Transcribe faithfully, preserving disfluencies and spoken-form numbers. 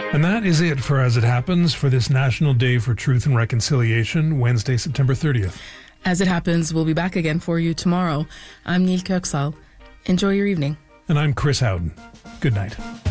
And that is it for As It Happens for this National Day for Truth and Reconciliation, Wednesday, September thirtieth. As It Happens, we'll be back again for you tomorrow. I'm Neil Kirksall. Enjoy your evening. And I'm Chris Howden. Good night.